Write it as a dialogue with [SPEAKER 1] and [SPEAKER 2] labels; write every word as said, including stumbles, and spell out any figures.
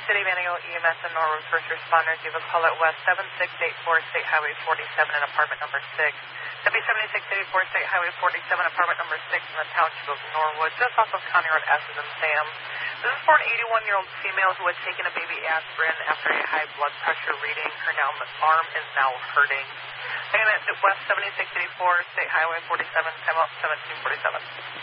[SPEAKER 1] City Manual E M S and Norwood First Responders. You have a call at West seven six eight four State Highway forty-seven in apartment number six. W seventy-six eighty-four State Highway forty-seven, apartment number six in the township of Norwood, just off of County Road S and Sam. This is for an eighty-one-year-old female who had taken a baby aspirin after a high blood pressure reading. Her now arm is now hurting. Again, at West seventy-six eighty-four State Highway forty-seven, time out seventeen forty-seven.